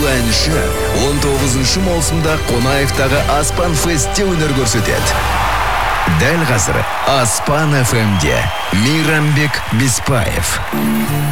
Бұл әнші 19 маусымда Қонаевтағы Аспан Фестте өнер көрсетеді. Дәл қазір Аспан FM-де Мейрамбек Беспаев.